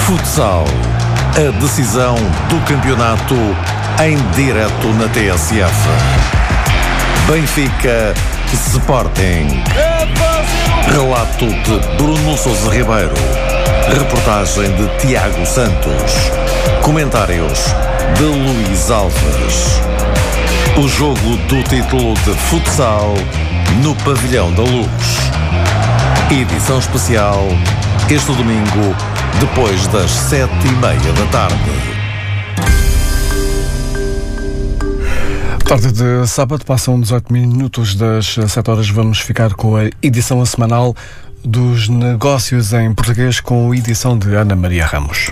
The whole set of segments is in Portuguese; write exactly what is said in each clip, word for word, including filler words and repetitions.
Futsal. A decisão do campeonato em direto na T S F. Benfica Sporting. Relato de Bruno Sousa Ribeiro. Reportagem de Tiago Santos. Comentários de Luís Alves. O jogo do título de futsal no Pavilhão da Luz. Edição especial este domingo, depois das sete e meia da tarde. Tarde de sábado, passam dezoito minutos das sete horas. Vamos ficar com a edição semanal dos negócios em português, com a edição de Ana Maria Ramos.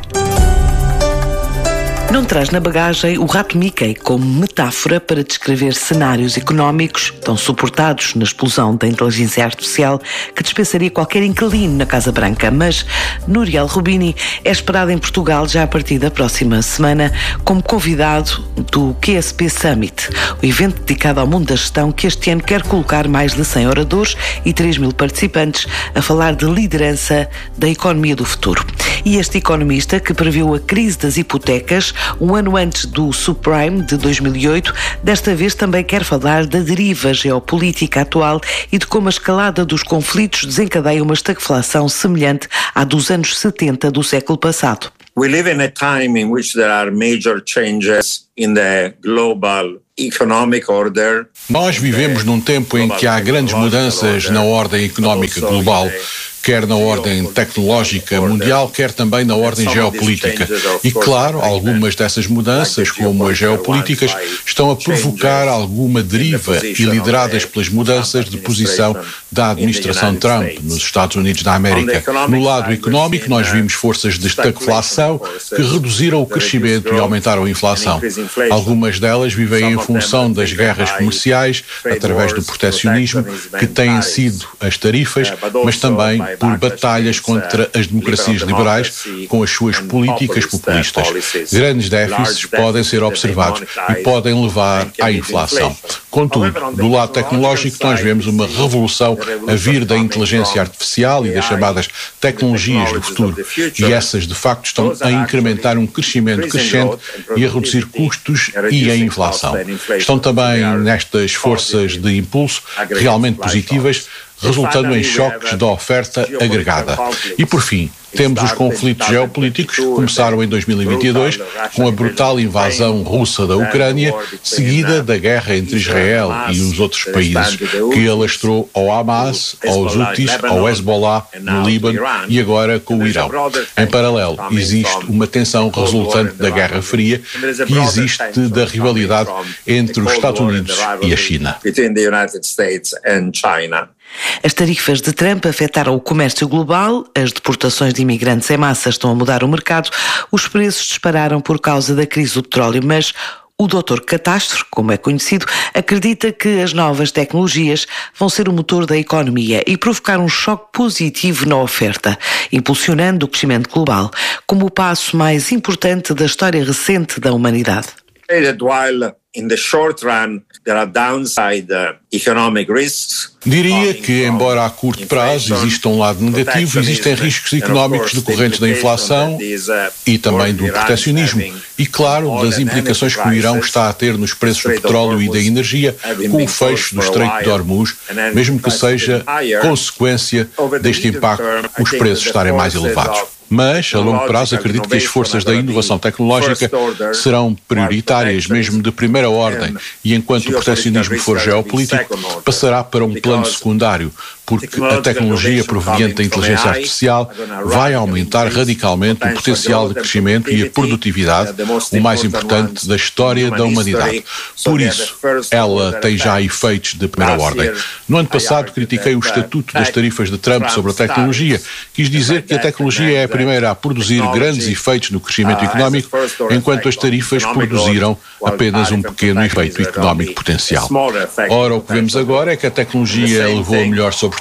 Não traz na bagagem o rato Mickey como metáfora para descrever cenários económicos tão suportados na explosão da inteligência artificial que dispensaria qualquer inquilino na Casa Branca, mas Núriel Rubini é esperado em Portugal já a partir da próxima semana como convidado do Q S P Summit, o evento dedicado ao mundo da gestão que este ano quer colocar mais de cem oradores e três mil participantes a falar de liderança da economia do futuro. E este economista, que previu a crise das hipotecas um ano antes do subprime de dois mil e oito, desta vez também quer falar da deriva geopolítica atual e de como a escalada dos conflitos desencadeia uma estagflação semelhante à dos anos setenta do século passado. We live in a time in which there are major changes in the global economic order. Nós vivemos num tempo em que há grandes mudanças na ordem económica global, quer na ordem tecnológica mundial, quer também na ordem geopolítica. E, claro, algumas dessas mudanças, como as geopolíticas, estão a provocar alguma deriva e lideradas pelas mudanças de posição da administração Trump nos Estados Unidos da América. No lado económico, nós vimos forças de estagflação que reduziram o crescimento e aumentaram a inflação. Algumas delas vivem em função das guerras comerciais, através do protecionismo, que têm sido as tarifas, mas também por batalhas contra as democracias liberais com as suas políticas populistas. Grandes déficits podem ser observados e podem levar à inflação. Contudo, do lado tecnológico, nós vemos uma revolução a vir da inteligência artificial e das chamadas tecnologias do futuro. E essas, de facto, estão a incrementar um crescimento crescente e a reduzir custos e a inflação. Estão também nestas forças de impulso realmente positivas, resultando em choques da oferta agregada. E, por fim, temos os conflitos geopolíticos que começaram em dois mil e vinte e dois com a brutal invasão russa da Ucrânia, seguida da guerra entre Israel e os outros países, que alastrou ao Hamas, aos Houthis, ao Hezbollah no Líbano e agora com o Irão. Em paralelo, existe uma tensão resultante da Guerra Fria que existe da rivalidade entre os Estados Unidos e a China. As tarifas de Trump afetaram o comércio global, as deportações de imigrantes em massa estão a mudar o mercado, os preços dispararam por causa da crise do petróleo, mas o doutor Catastro, como é conhecido, acredita que as novas tecnologias vão ser o motor da economia e provocar um choque positivo na oferta, impulsionando o crescimento global, como o passo mais importante da história recente da humanidade. In the short run, there are downside uh, economic risks. Diria que, embora a curto prazo exista um lado negativo, existem riscos económicos decorrentes da inflação e também do protecionismo e, claro, das implicações que o Irão está a ter nos preços do petróleo e da energia com o fecho do Estreito de Hormuz, mesmo que seja consequência deste impacto os preços estarem mais elevados. Mas, a longo prazo, acredito que as forças da inovação tecnológica serão prioritárias, mesmo de primeira ordem, e enquanto o protecionismo for geopolítico, passará para um plano secundário, porque a tecnologia proveniente da inteligência artificial vai aumentar radicalmente o potencial de crescimento e a produtividade, o mais importante da história da humanidade. Por isso, ela tem já efeitos de primeira ordem. No ano passado, critiquei o estatuto das tarifas de Trump sobre a tecnologia. Quis dizer que a tecnologia é a primeira a produzir grandes efeitos no crescimento económico, enquanto as tarifas produziram apenas um pequeno efeito económico potencial. Ora, o que vemos agora é que a tecnologia levou a melhor sobre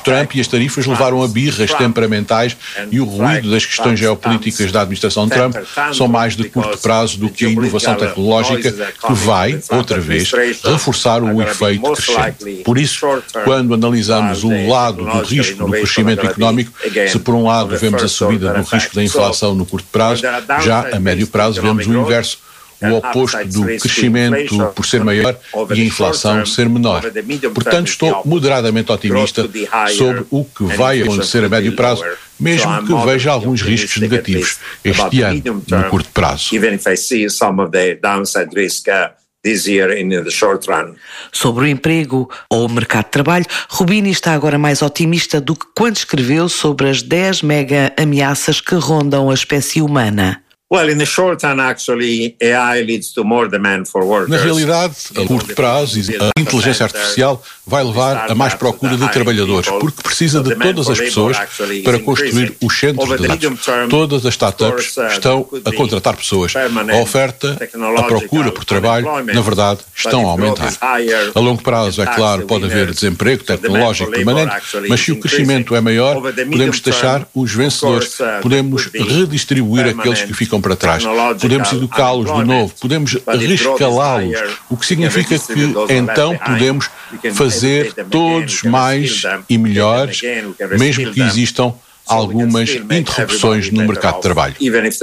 Trump e as tarifas levaram a birras temperamentais e o ruído das questões geopolíticas da administração Trump são mais de curto prazo do que a inovação tecnológica que vai, outra vez, reforçar o efeito crescente. Por isso, quando analisamos o lado do risco do crescimento económico, se por um lado vemos a subida do risco da inflação no curto prazo, já a médio prazo vemos o inverso, o oposto do crescimento por ser maior e a inflação ser menor. Portanto, estou moderadamente otimista sobre o que vai acontecer a médio prazo, mesmo que veja alguns riscos negativos este ano, no curto prazo. Sobre o emprego ou o mercado de trabalho, Rubini está agora mais otimista do que quando escreveu sobre as dez mega ameaças que rondam a espécie humana. Na realidade, a curto prazo, a inteligência artificial vai levar a mais procura de trabalhadores, porque precisa de todas as pessoas para construir os centros de dados. Todas as startups estão a contratar pessoas. A oferta, a procura por trabalho, na verdade, estão a aumentar. A longo prazo, é claro, pode haver desemprego tecnológico permanente, mas se o crescimento é maior, podemos taxar os vencedores, podemos redistribuir aqueles que ficam para trás, podemos educá-los de novo, podemos rescalá-los, o que significa que então podemos fazer todos mais e melhores, mesmo que existam algumas interrupções no mercado de trabalho.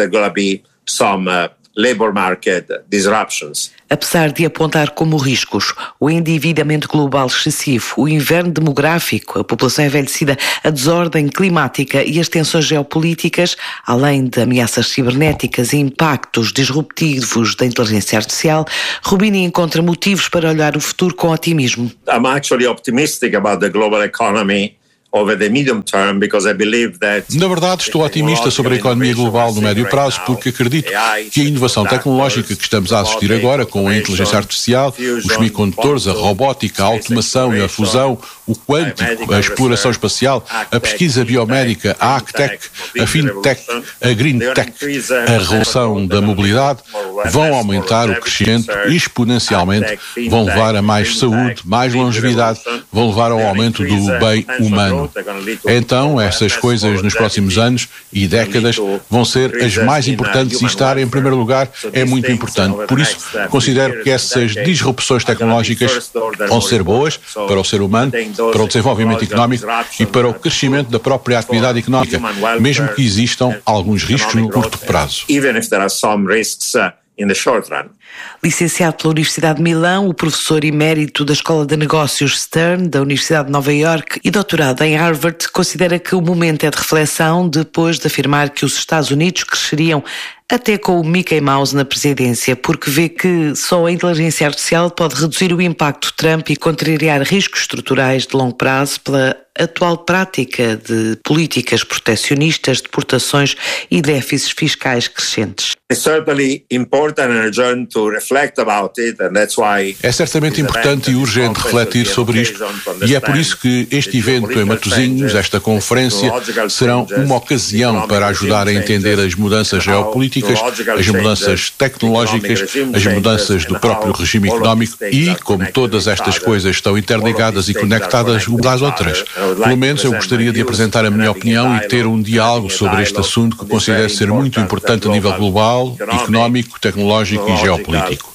Apesar de apontar como riscos o endividamento global excessivo, o inverno demográfico, a população envelhecida, a desordem climática e as tensões geopolíticas, além de ameaças cibernéticas e impactos disruptivos da inteligência artificial, Rubini encontra motivos para olhar o futuro com otimismo. I'm actually optimistic about the global economy. Na verdade, estou otimista sobre a economia global no médio prazo porque acredito que a inovação tecnológica que estamos a assistir agora, com a inteligência artificial, os semicondutores, a robótica, a automação e a fusão, o quântico, a exploração espacial, a pesquisa biomédica, a agtech, a fintech, a greentech, a revolução da mobilidade, vão aumentar o crescimento exponencialmente, vão levar a mais saúde, mais longevidade, vão levar ao aumento do bem humano. Então, essas coisas nos próximos anos e décadas vão ser as mais importantes e estar em primeiro lugar é muito importante. Por isso, considero que essas disrupções tecnológicas vão ser boas para o ser humano, para o desenvolvimento económico e para o crescimento da própria atividade económica, mesmo que existam alguns riscos no curto prazo. In the short run. Licenciado pela Universidade de Milão, o professor emérito da Escola de Negócios Stern, da Universidade de Nova Iorque e doutorado em Harvard, considera que o momento é de reflexão depois de afirmar que os Estados Unidos cresceriam até com o Mickey Mouse na presidência, porque vê que só a inteligência artificial pode reduzir o impacto de Trump e contrariar riscos estruturais de longo prazo pela atual prática de políticas protecionistas, deportações e déficits fiscais crescentes. É certamente importante e urgente refletir sobre isto, e é por isso que este evento em Matosinhos, esta conferência, serão uma ocasião para ajudar a entender as mudanças geopolíticas, as mudanças tecnológicas, as mudanças do próprio regime económico e, como todas estas coisas estão interligadas e conectadas umas às outras. Pelo menos eu gostaria de apresentar a minha opinião e ter um diálogo sobre este assunto que considero ser muito importante a nível global, económico, tecnológico e geopolítico.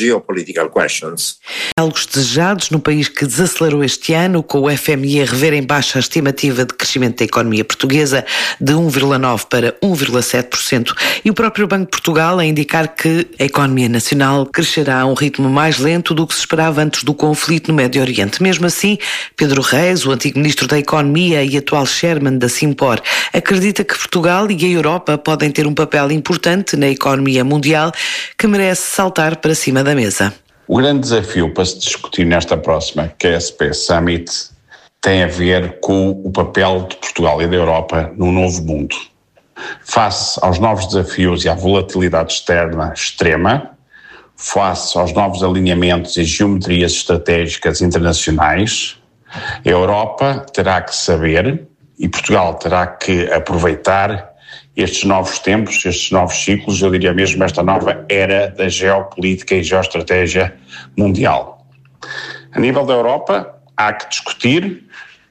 Diálogos desejados no país que desacelerou este ano, com o F M I a rever em baixa a estimativa de crescimento da economia portuguesa de um vírgula nove por cento para um vírgula sete por cento e o próprio Banco de Portugal a indicar que a economia nacional crescerá a um ritmo mais lento do que se esperava antes do conflito no Médio Oriente. Mesmo assim, Pedro Reis, o antigo Ministro da Economia e atual Chairman da Simpor, acredita que Portugal e a Europa podem ter um papel importante na economia mundial que merece saltar para cima da mesa. O grande desafio para se discutir nesta próxima Q S P Summit tem a ver com o papel de Portugal e da Europa no novo mundo. Face aos novos desafios e à volatilidade externa extrema, face aos novos alinhamentos e geometrias estratégicas internacionais, a Europa terá que saber e Portugal terá que aproveitar estes novos tempos, estes novos ciclos, eu diria mesmo esta nova era da geopolítica e geoestratégia mundial. A nível da Europa, há que discutir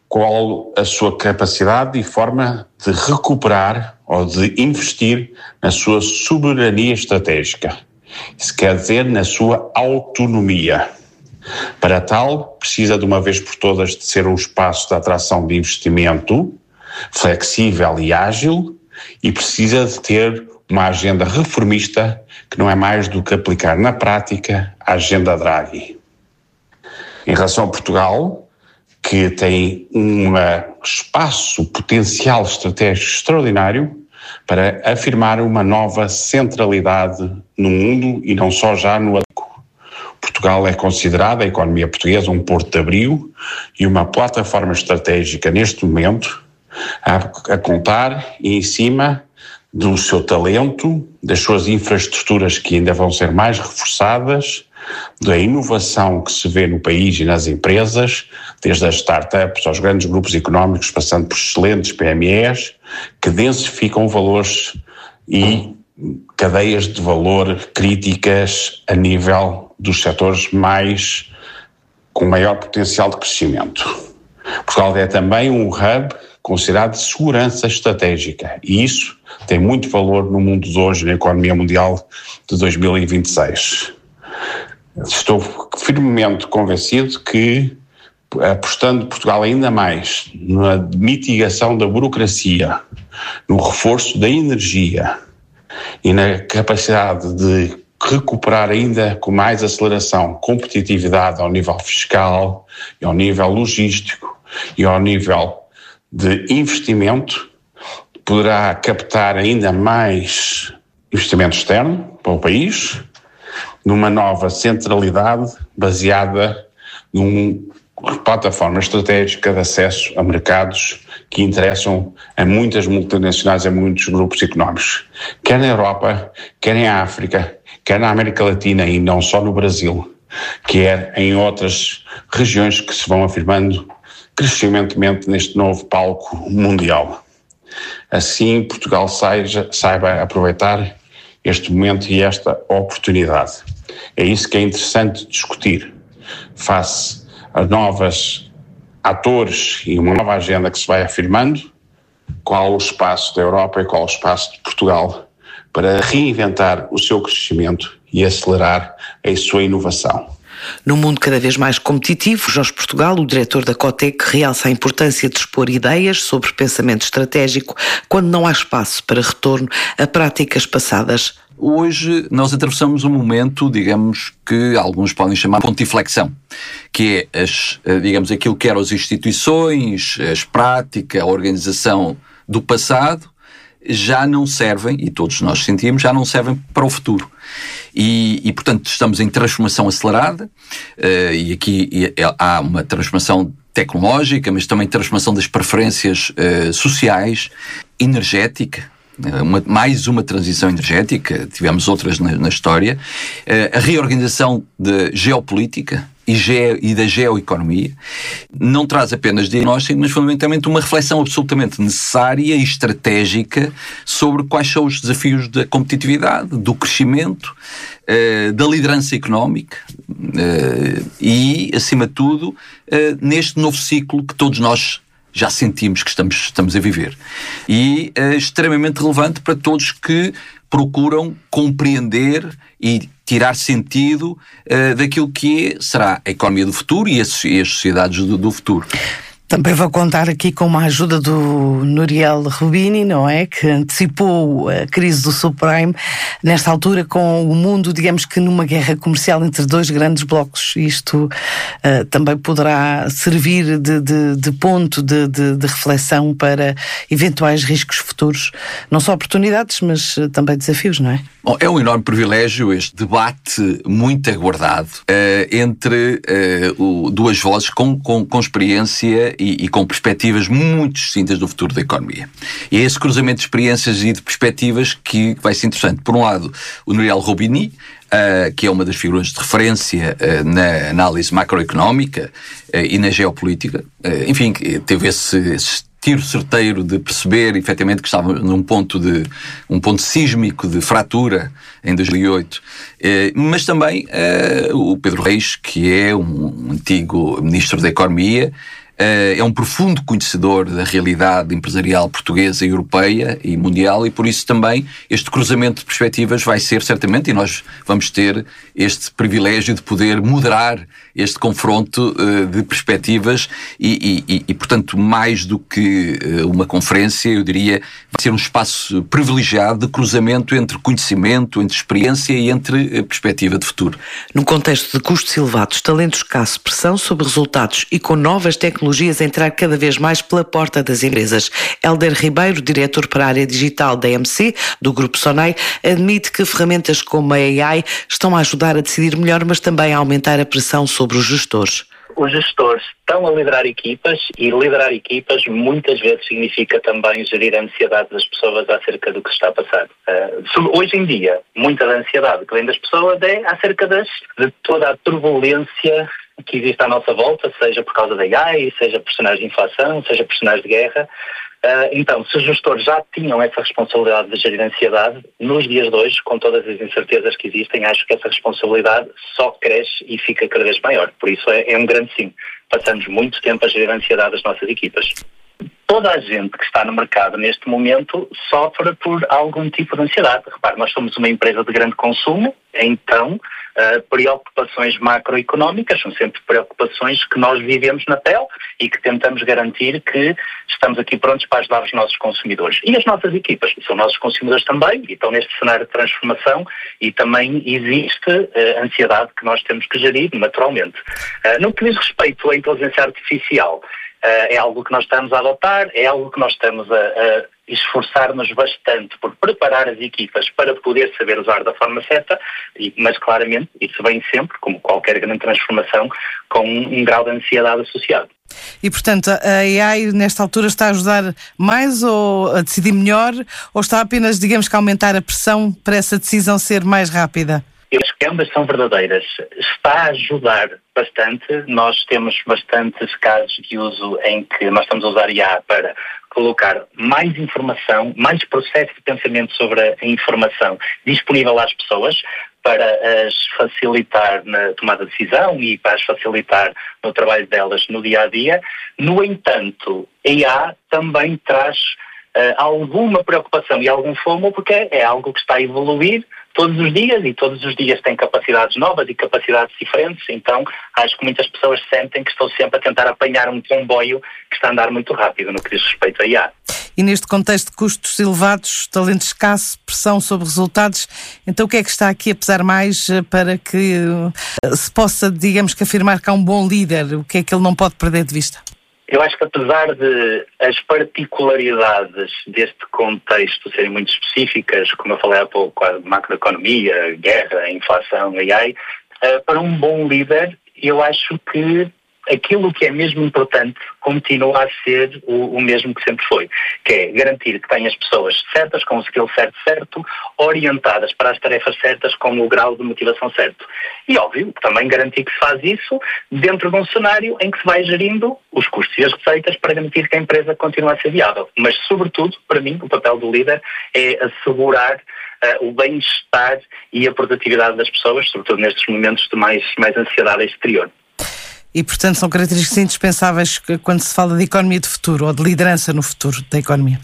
qual a sua capacidade e forma de recuperar ou de investir na sua soberania estratégica. Isso quer dizer na sua autonomia. Para tal, precisa de uma vez por todas de ser um espaço de atração de investimento flexível e ágil e precisa de ter uma agenda reformista que não é mais do que aplicar na prática a agenda Draghi. Em relação a Portugal, que tem um espaço potencial estratégico extraordinário para afirmar uma nova centralidade no mundo e não só já no Atlântico. Portugal é considerada, a economia portuguesa, um porto de abrigo e uma plataforma estratégica neste momento a, a contar em cima do seu talento, das suas infraestruturas que ainda vão ser mais reforçadas, da inovação que se vê no país e nas empresas, desde as startups aos grandes grupos económicos, passando por excelentes P M Es, que densificam valores e cadeias de valor críticas a nível dos setores mais com maior potencial de crescimento. Portugal é também um hub considerado de segurança estratégica e isso tem muito valor no mundo de hoje, na economia mundial de dois mil e vinte e seis. Estou firmemente convencido que, apostando Portugal ainda mais na mitigação da burocracia, no reforço da energia e na capacidade de recuperar ainda com mais aceleração competitividade ao nível fiscal e ao nível logístico e ao nível de investimento, poderá captar ainda mais investimento externo para o país, numa nova centralidade baseada numa plataforma estratégica de acesso a mercados que interessam a muitas multinacionais, a muitos grupos económicos, quer na Europa, quer em África, quer na América Latina e não só no Brasil, quer em outras regiões que se vão afirmando crescentemente neste novo palco mundial. Assim, Portugal saiba, saiba aproveitar este momento e esta oportunidade. É isso que é interessante discutir, face a novos atores e uma nova agenda que se vai afirmando, qual o espaço da Europa e qual o espaço de Portugal para reinventar o seu crescimento e acelerar a sua inovação. No mundo cada vez mais competitivo, Jorge Portugal, o diretor da Cotec, realça a importância de expor ideias sobre pensamento estratégico quando não há espaço para retorno a práticas passadas. Hoje nós atravessamos um momento, digamos, que alguns podem chamar de ponto de inflexão, que é, as, digamos, aquilo que eram as instituições, as práticas, a organização do passado, já não servem, e todos nós sentimos, já não servem para o futuro. E, e portanto, estamos em transformação acelerada, uh, e aqui e, há uma transformação tecnológica, mas também transformação das preferências uh, sociais, energética, uma, mais uma transição energética, tivemos outras na, na história, uh, a reorganização da geopolítica, E, ge- e da geoeconomia, não traz apenas diagnóstico, mas fundamentalmente uma reflexão absolutamente necessária e estratégica sobre quais são os desafios da competitividade, do crescimento, uh, da liderança económica uh, e, acima de tudo, uh, neste novo ciclo que todos nós já sentimos que estamos, estamos a viver. E é uh, extremamente relevante para todos que procuram compreender e tirar sentido uh, daquilo que é, será a economia do futuro e as, e as sociedades do, do futuro. Também vou contar aqui com uma ajuda do Nouriel Rubini, não é? Que antecipou a crise do subprime, nesta altura com o mundo, digamos que numa guerra comercial entre dois grandes blocos. Isto uh, também poderá servir de, de, de ponto de, de, de reflexão para eventuais riscos futuros. Não só oportunidades, mas uh, também desafios, não é? Bom, é um enorme privilégio este debate muito aguardado uh, entre uh, o, duas vozes com, com, com experiência e, e com perspectivas muito distintas do futuro da economia. E é esse cruzamento de experiências e de perspectivas que vai ser interessante. Por um lado, o Nouriel Rubini, uh, que é uma das figuras de referência uh, na análise macroeconómica uh, e na geopolítica. Uh, enfim, teve esse, esse tiro certeiro de perceber, efetivamente, que estava num ponto de um ponto sísmico de fratura em dois mil e oito. Eh, mas também eh, o Pedro Reis, que é um antigo Ministro da Economia, é um profundo conhecedor da realidade empresarial portuguesa, europeia e mundial, e por isso também este cruzamento de perspectivas vai ser certamente, e nós vamos ter este privilégio de poder moderar este confronto uh, de perspectivas e, e, e, portanto, mais do que uh, uma conferência, eu diria, vai ser um espaço privilegiado de cruzamento entre conhecimento, entre experiência e entre uh, perspectiva de futuro. Num contexto de custos elevados, talento escasso, pressão sobre resultados e com novas tecnologias a entrar cada vez mais pela porta das empresas. Hélder Ribeiro, diretor para a área digital da E M C, do Grupo Sonai, admite que ferramentas como a A I estão a ajudar a decidir melhor, mas também a aumentar a pressão sobre os gestores. Os gestores estão a liderar equipas e liderar equipas muitas vezes significa também gerir a ansiedade das pessoas acerca do que está a passar. Uh, hoje em dia, muita da ansiedade que vem das pessoas é acerca das, de toda a turbulência que existe à nossa volta, seja por causa da A I, seja por cenários de inflação, seja por cenários de guerra. Uh, então, se os gestores já tinham essa responsabilidade de gerir a ansiedade, nos dias de hoje, com todas as incertezas que existem, acho que essa responsabilidade só cresce e fica cada vez maior. Por isso é, é um grande sim. Passamos muito tempo a gerir a ansiedade das nossas equipas. Toda a gente que está no mercado neste momento sofre por algum tipo de ansiedade. Repare, nós somos uma empresa de grande consumo, então uh, preocupações macroeconómicas são sempre preocupações que nós vivemos na pele e que tentamos garantir que estamos aqui prontos para ajudar os nossos consumidores. E as nossas equipas são nossos consumidores também e estão neste cenário de transformação e também existe uh, ansiedade que nós temos que gerir naturalmente. Uh, no que diz respeito à inteligência artificial, Uh, é algo que nós estamos a adotar, é algo que nós estamos a, a esforçar-nos bastante por preparar as equipas para poder saber usar da forma certa, e, mas claramente isso vem sempre, como qualquer grande transformação, com um, um grau de ansiedade associado. E, portanto, a A I nesta altura está a ajudar mais ou a decidir melhor, ou está apenas, digamos que, a aumentar a pressão para essa decisão ser mais rápida? Eu acho que ambas são verdadeiras. Está a ajudar bastante. Nós temos bastantes casos de uso em que nós estamos a usar I A para colocar mais informação, mais processo de pensamento sobre a informação disponível às pessoas, para as facilitar na tomada de decisão e para as facilitar no trabalho delas no dia-a-dia. No entanto, a I A também traz uh, alguma preocupação e algum fomo, porque é algo que está a evoluir todos os dias e todos os dias tem capacidades novas e capacidades diferentes, então acho que muitas pessoas sentem que estão sempre a tentar apanhar um comboio que está a andar muito rápido no que diz respeito à I A. E neste contexto de custos elevados, talento escasso, pressão sobre resultados, então o que é que está aqui a pesar mais para que se possa, digamos que, afirmar que há um bom líder? O que é que ele não pode perder de vista? Eu acho que apesar de as particularidades deste contexto serem muito específicas, como eu falei há pouco, a macroeconomia, a guerra, a inflação, a A I, para um bom líder, eu acho que aquilo que é mesmo importante continua a ser o, o mesmo que sempre foi, que é garantir que tem as pessoas certas, com o skill certo, certo, orientadas para as tarefas certas, com o grau de motivação certo. E óbvio, também garantir que se faz isso dentro de um cenário em que se vai gerindo os custos e as receitas para garantir que a empresa continue a ser viável. Mas, sobretudo, para mim, o papel do líder é assegurar uh, o bem-estar e a produtividade das pessoas, sobretudo nestes momentos de mais, mais ansiedade exterior. E, portanto, são características indispensáveis quando se fala de economia de futuro ou de liderança no futuro da economia.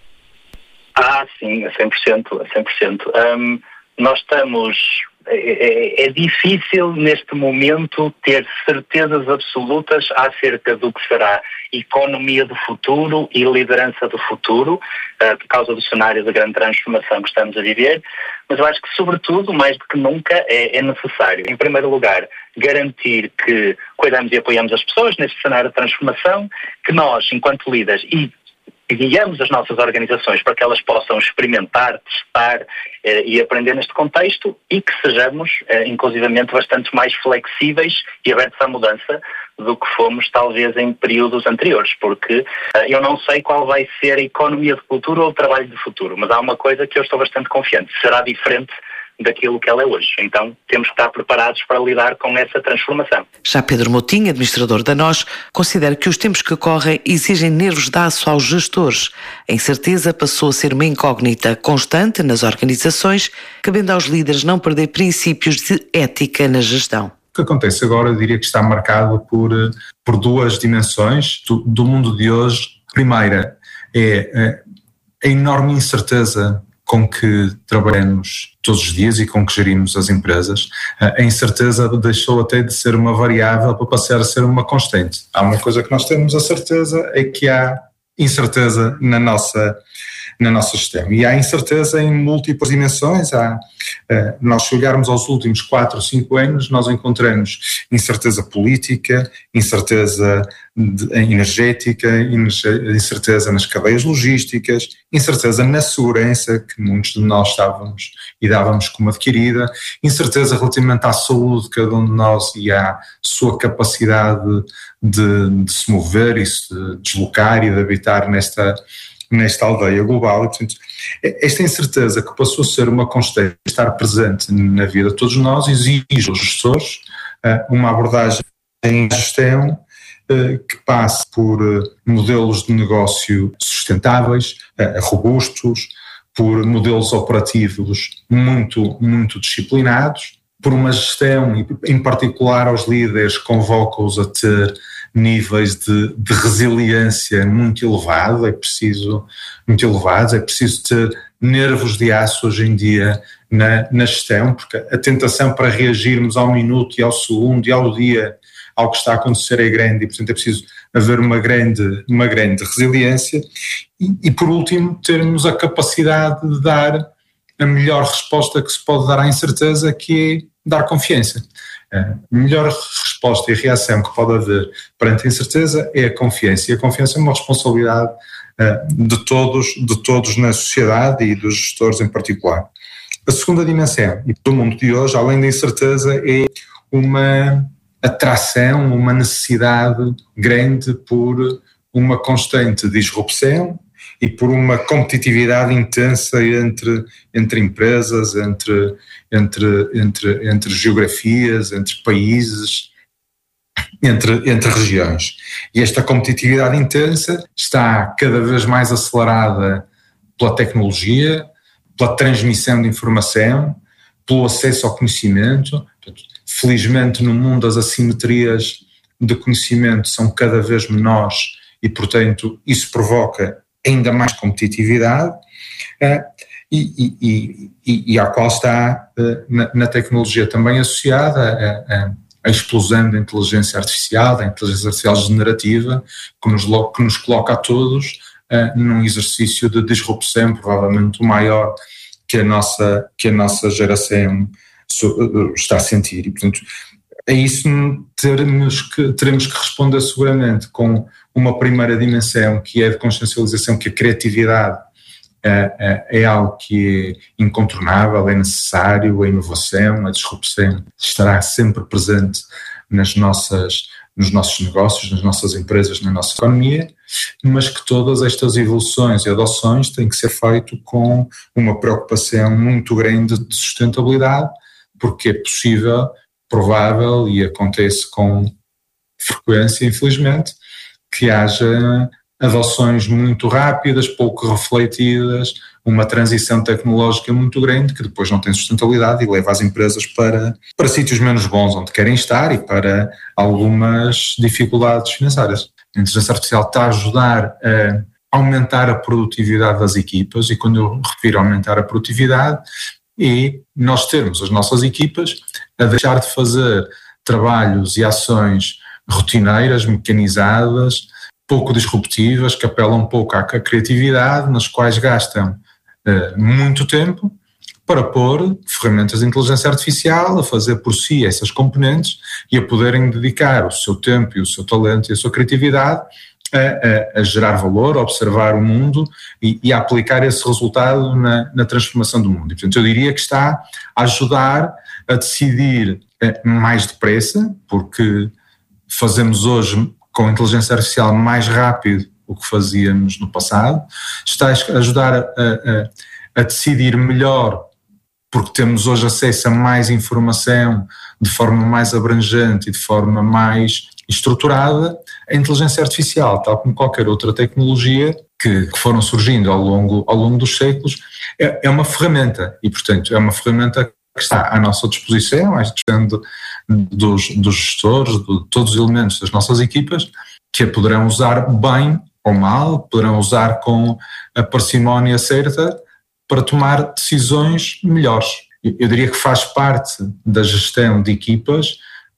Ah, sim, a cem por cento, a cem por cento. Um, nós estamos... É, é, é difícil neste momento ter certezas absolutas acerca do que será economia do futuro e liderança do futuro, uh, por causa do cenário de grande transformação que estamos a viver, mas eu acho que, sobretudo, mais do que nunca, é, é necessário, em primeiro lugar, garantir que cuidamos e apoiamos as pessoas neste cenário de transformação, que nós, enquanto líderes, e guiamos as nossas organizações para que elas possam experimentar, testar eh, e aprender neste contexto e que sejamos, eh, inclusivamente, bastante mais flexíveis e abertos à mudança do que fomos, talvez, em períodos anteriores, porque eh, eu não sei qual vai ser a economia de futuro ou o trabalho de futuro, mas há uma coisa que eu estou bastante confiante, será diferente daquilo que ela é hoje. Então, temos que estar preparados para lidar com essa transformação. Já Pedro Moutinho, administrador da Nós, considera que os tempos que correm exigem nervos de aço aos gestores. A incerteza passou a ser uma incógnita constante nas organizações, cabendo aos líderes não perder princípios de ética na gestão. O que acontece agora, eu diria que está marcado por, por duas dimensões do, do mundo de hoje. A primeira é a enorme incerteza com que trabalhamos todos os dias e com que gerimos as empresas. A incerteza deixou até de ser uma variável para passar a ser uma constante. Há uma coisa que nós temos a certeza, é que há incerteza na nossa, na nossa gestão. E há incerteza em múltiplas dimensões. Há, nós, se olharmos aos últimos quatro ou cinco anos, nós encontramos incerteza política, incerteza energética, incerteza nas cadeias logísticas, incerteza na segurança, que muitos de nós estávamos e dávamos como adquirida, incerteza relativamente à saúde de cada um de nós e à sua capacidade de, de se mover e se deslocar e de habitar nesta, nesta aldeia global. E, portanto, esta incerteza que passou a ser uma constante, estar presente na vida de todos nós, exige aos gestores uma abordagem em gestão que passe por modelos de negócio sustentáveis, robustos, por modelos operativos muito, muito disciplinados, por uma gestão, e em particular aos líderes, convoca-os a ter níveis de, de resiliência muito elevados, é preciso, muito elevados, é preciso ter nervos de aço hoje em dia na, na gestão, porque a tentação para reagirmos ao minuto e ao segundo e ao dia ao que está a acontecer é grande, e portanto é preciso haver uma grande, uma grande resiliência e, e por último termos a capacidade de dar a melhor resposta que se pode dar à incerteza, que é dar confiança. A melhor resposta e reação que pode haver perante a incerteza é a confiança, e a confiança é uma responsabilidade de todos, de todos na sociedade e dos gestores em particular. A segunda dimensão, e do mundo de hoje, além da incerteza, é uma atração, uma necessidade grande por uma constante disrupção e por uma competitividade intensa entre, entre empresas, entre, entre, entre, entre geografias, entre países, entre, entre regiões. E esta competitividade intensa está cada vez mais acelerada pela tecnologia, pela transmissão de informação, pelo acesso ao conhecimento. Felizmente, no mundo, as assimetrias de conhecimento são cada vez menores e, portanto, isso provoca ainda mais competitividade uh, e, e, e, e à qual está uh, na, na tecnologia também associada a, a, a explosão da inteligência artificial, da inteligência artificial generativa, que nos, que nos coloca a todos uh, num exercício de disrupção provavelmente o maior que a nossa, que a nossa geração está a sentir. E, portanto, a isso teremos que, teremos que responder seguramente com uma primeira dimensão, que é de consciencialização, que a criatividade é, é, é algo que é incontornável, é necessário, a inovação, a disrupção estará sempre presente nas nossas, nos nossos negócios, nas nossas empresas, na nossa economia, mas que todas estas evoluções e adoções têm que ser feitas com uma preocupação muito grande de sustentabilidade, porque é possível, provável e acontece com frequência, infelizmente, que haja adoções muito rápidas, pouco refletidas, uma transição tecnológica muito grande que depois não tem sustentabilidade e leva as empresas para, para sítios menos bons onde querem estar e para algumas dificuldades financeiras. A inteligência artificial está a ajudar a aumentar a produtividade das equipas, e quando eu refiro a aumentar a produtividade, é nós termos as nossas equipas a deixar de fazer trabalhos e ações rotineiras, mecanizadas, pouco disruptivas, que apelam um pouco à criatividade, nas quais gastam uh, muito tempo para pôr ferramentas de inteligência artificial a fazer por si essas componentes e a poderem dedicar o seu tempo e o seu talento e a sua criatividade a, a, a gerar valor, a observar o mundo e, e a aplicar esse resultado na, na transformação do mundo. E, portanto, eu diria que está a ajudar a decidir uh, mais depressa, porque fazemos hoje com a inteligência artificial mais rápido o que fazíamos no passado, está a ajudar a, a, a decidir melhor, porque temos hoje acesso a mais informação de forma mais abrangente e de forma mais estruturada. A inteligência artificial, tal como qualquer outra tecnologia que, que foram surgindo ao longo, ao longo dos séculos, é, é uma ferramenta e, portanto, é uma ferramenta que está à nossa disposição, à disposição dos, dos gestores, de todos os elementos das nossas equipas, que a poderão usar bem ou mal, poderão usar com a parcimónia certa para tomar decisões melhores. Eu diria que faz parte da gestão de equipas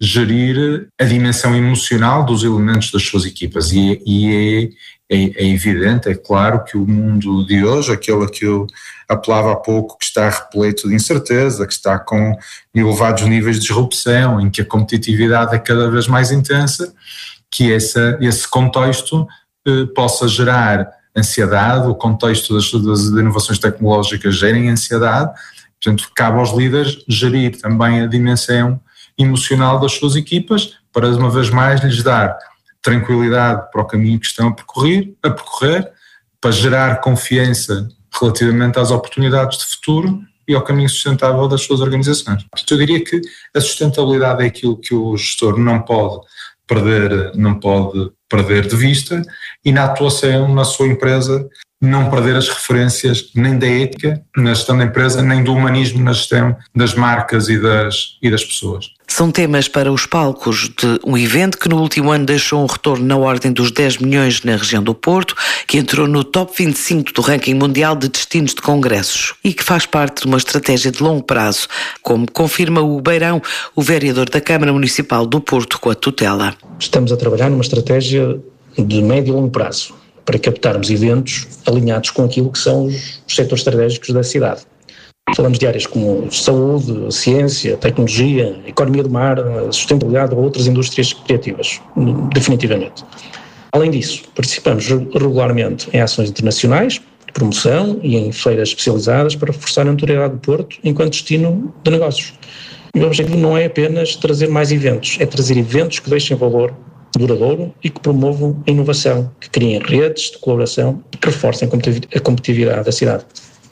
gerir a dimensão emocional dos elementos das suas equipas e, e é, é, é evidente, é claro que o mundo de hoje, aquele a que eu apelava há pouco, que está repleto de incerteza, que está com elevados níveis de disrupção, em que a competitividade é cada vez mais intensa, que essa, esse contexto eh, possa gerar ansiedade, o contexto das, das inovações tecnológicas gerem ansiedade, portanto cabe aos líderes gerir também a dimensão emocional das suas equipas, para uma vez mais lhes dar tranquilidade para o caminho que estão a percorrer, a percorrer, para gerar confiança relativamente às oportunidades de futuro e ao caminho sustentável das suas organizações. Eu diria que a sustentabilidade é aquilo que o gestor não pode perder, não pode perder de vista, e na atuação na sua empresa não perder as referências nem da ética na gestão da empresa, nem do humanismo na gestão das marcas e das, e das pessoas. São temas para os palcos de um evento que no último ano deixou um retorno na ordem dos dez milhões na região do Porto, que entrou no top vinte e cinco do ranking mundial de destinos de congressos e que faz parte de uma estratégia de longo prazo, como confirma o Beirão, o vereador da Câmara Municipal do Porto com a tutela. Estamos a trabalhar numa estratégia de médio e longo prazo, para captarmos eventos alinhados com aquilo que são os setores estratégicos da cidade. Falamos de áreas como saúde, ciência, tecnologia, economia do mar, sustentabilidade ou outras indústrias criativas, definitivamente. Além disso, participamos regularmente em ações internacionais de promoção e em feiras especializadas para reforçar a notoriedade do Porto enquanto destino de negócios. E o objetivo não é apenas trazer mais eventos, é trazer eventos que deixem valor duradouro e que promovam a inovação, que criem redes de colaboração e que reforcem a competitividade da cidade.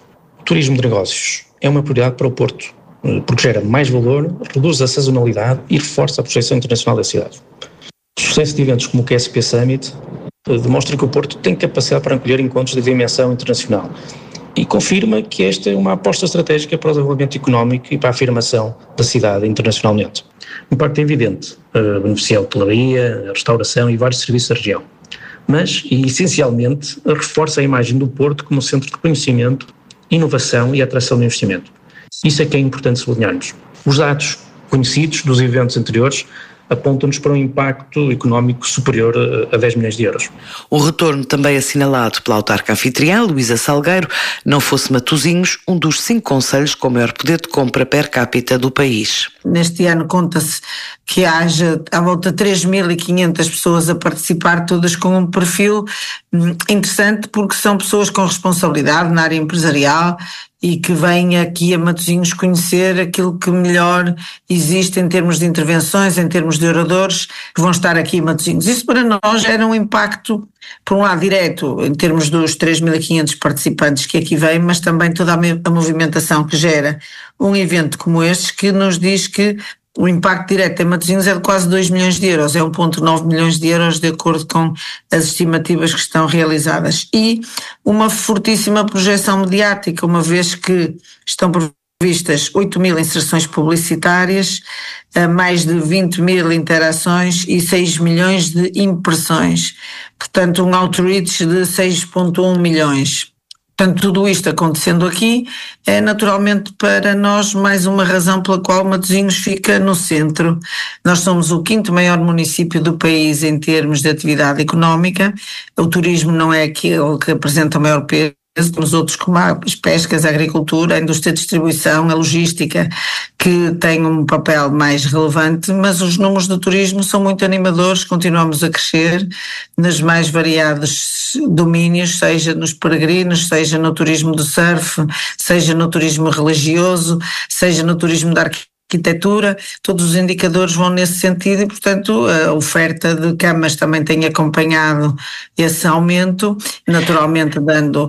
O turismo de negócios é uma prioridade para o Porto, porque gera mais valor, reduz a sazonalidade e reforça a projeção internacional da cidade. O sucesso de eventos como o Q S P Summit demonstra que o Porto tem capacidade para acolher encontros de dimensão internacional e confirma que esta é uma aposta estratégica para o desenvolvimento económico e para a afirmação da cidade internacionalmente. O impacto é evidente, beneficia a hotelaria, a restauração e vários serviços da região, mas, e essencialmente, reforça a imagem do Porto como centro de conhecimento, inovação e atração de investimento. Isso é que é importante sublinharmos. Os dados conhecidos dos eventos anteriores apontam-nos para um impacto económico superior a dez milhões de euros. O retorno também assinalado pela autarca anfitriã, Luísa Salgueiro, não fosse Matosinhos, um dos cinco concelhos com maior poder de compra per capita do país. Neste ano conta-se que haja à volta de três mil e quinhentas pessoas a participar, todas com um perfil interessante, porque são pessoas com responsabilidade na área empresarial e que vêm aqui a Matosinhos conhecer aquilo que melhor existe em termos de intervenções, em termos de oradores que vão estar aqui em Matosinhos. Isso para nós era um impacto, por um lado direto, em termos dos três mil e quinhentos participantes que aqui vêm, mas também toda a movimentação que gera um evento como este, que nos diz que o impacto direto em Matosinhos é de quase dois milhões de euros, é um vírgula nove milhões de euros de acordo com as estimativas que estão realizadas. E uma fortíssima projeção mediática, uma vez que estão previstas oito mil inserções publicitárias, mais de vinte mil interações e seis milhões de impressões. Portanto, um outreach de seis vírgula um milhões. Portanto, tudo isto acontecendo aqui é naturalmente para nós mais uma razão pela qual Matosinhos fica no centro. Nós somos o quinto maior município do país em termos de atividade económica. O turismo não é aquele que apresenta o maior peso. Temos outros como as pescas, a agricultura, a indústria de distribuição, a logística, que têm um papel mais relevante, mas os números do turismo são muito animadores, continuamos a crescer nos mais variados domínios, seja nos peregrinos, seja no turismo do surf, seja no turismo religioso, seja no turismo da arquitetura. arquitetura, todos os indicadores vão nesse sentido e, portanto, a oferta de camas também tem acompanhado esse aumento, naturalmente dando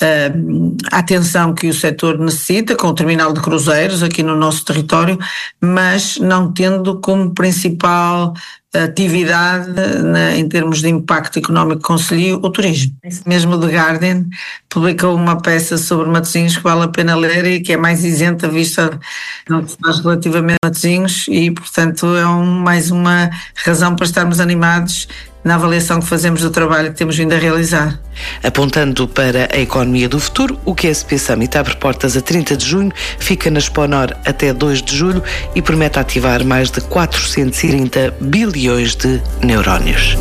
uh, a atenção que o setor necessita, com o terminal de cruzeiros aqui no nosso território, mas não tendo como principal atividade na, em termos de impacto económico que concilia o turismo. Mesmo The Guardian publicou uma peça sobre Matosinhos que vale a pena ler e que é mais isenta vista no que se faz relativamente a Matosinhos e, portanto, é um, mais uma razão para estarmos animados na avaliação que fazemos do trabalho que temos vindo a realizar. Apontando para a economia do futuro, o Q S P Summit abre portas a trinta de junho, fica na Expo Nor até dois de julho e promete ativar mais de quatrocentos e trinta bilhões de neurónios.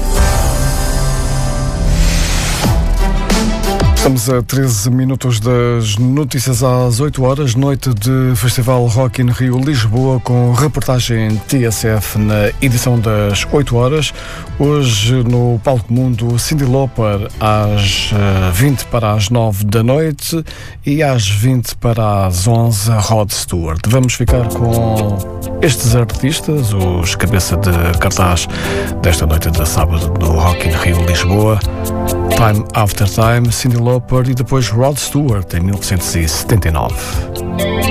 Estamos a treze minutos das notícias às oito horas, noite de Festival Rock in Rio Lisboa, com reportagem T S F na edição das oito horas. Hoje no Palco Mundo, Cyndi Lauper às vinte para as nove da noite e às vinte para as onze, Rod Stewart. Vamos ficar com estes artistas, os cabeça de cartaz desta noite de sábado no Rock in Rio Lisboa. Time After Time, Cyndi Lauper e depois Rod Stewart em mil novecentos e setenta e nove.